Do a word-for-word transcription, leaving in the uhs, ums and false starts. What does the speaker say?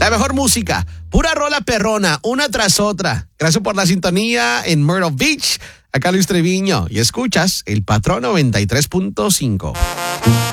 La mejor música, pura rola perrona, una tras otra. Gracias por la sintonía en Myrtle Beach. Acá Luis Treviño y escuchas El Patrón noventa y tres punto cinco.